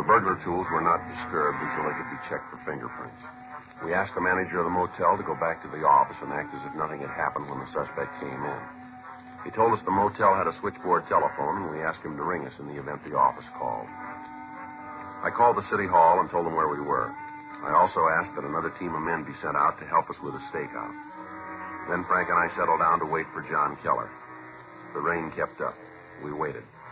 The burglar tools were not disturbed until they could be checked for fingerprints. We asked the manager of the motel to go back to the office and act as if nothing had happened when the suspect came in. He told us the motel had a switchboard telephone, and we asked him to ring us in the event the office called. I called the city hall and told them where we were. I also asked that another team of men be sent out to help us with a stakeout. Then Frank and I settled down to wait for John Keller. The rain kept up. We waited.